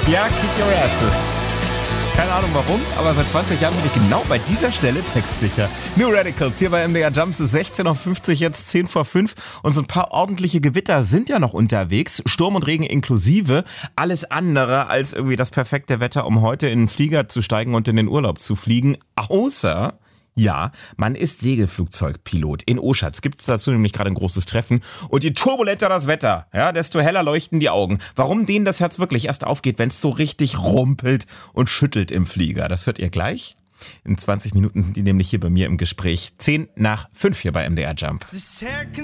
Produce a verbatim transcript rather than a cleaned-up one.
Ja, kick your asses. Keine Ahnung warum, aber seit zwanzig Jahren bin ich genau bei dieser Stelle textsicher. New Radicals hier bei M D R Jumps ist sechzehn Uhr fünfzig, jetzt zehn vor fünf und so ein paar ordentliche Gewitter sind ja noch unterwegs. Sturm und Regen inklusive. Alles andere als irgendwie das perfekte Wetter, um heute in den Flieger zu steigen und in den Urlaub zu fliegen. Außer... Ja, man ist Segelflugzeugpilot. In Oschatz gibt es dazu nämlich gerade ein großes Treffen. Und je turbulenter das Wetter, ja, desto heller leuchten die Augen. Warum denen das Herz wirklich erst aufgeht, wenn es so richtig rumpelt und schüttelt im Flieger. Das hört ihr gleich. In zwanzig Minuten sind die nämlich hier bei mir im Gespräch. zehn nach fünf hier bei M D R Jump.